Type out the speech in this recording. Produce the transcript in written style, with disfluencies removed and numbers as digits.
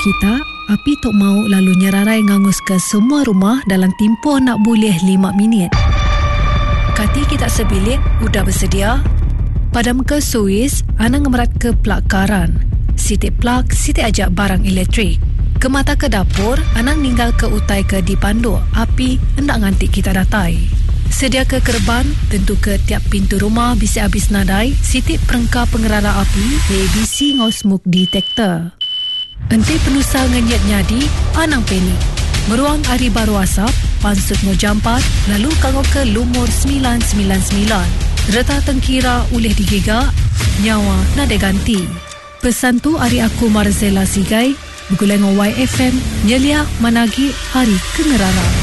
kita, api tok mau lalu nyerarai ngangus ke semua rumah dalam tempoh nak boleh 5 minit. Kati kita sebilik, udah bersedia? Pada muka Suis, anang ngemerat ke plug karan. Sitik plug, sitik ajak barang elektrik. Ke mata ke dapur, anang ninggal ke utai ke dipandu. Api hendak ngantik kita datai. Sedia ke kerban, tentu ke tiap pintu rumah bisa habis nadai, sitik perengkah pengerara api, ABC ngau smoke detector. Enti penusa ngenyat nyadi, anang penik. Meruang hari baru asap, pansut ngau jampat, lalu kangau ke lumur 999. Reta tengkira ulih digigak, nyawa nada ganti. Pesan tu hari aku Marzela Sigai, bergulai ngau YFM, nyelia managi hari kengerara.